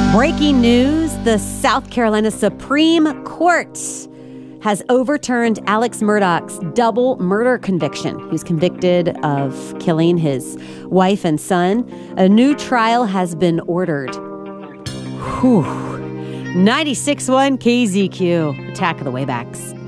Breaking news, the South Carolina Supreme Court has overturned Alex Murdaugh's double murder conviction. He was convicted of killing his wife and son. A new trial has been ordered. 96.1 KZQ. Attack of the Waybacks.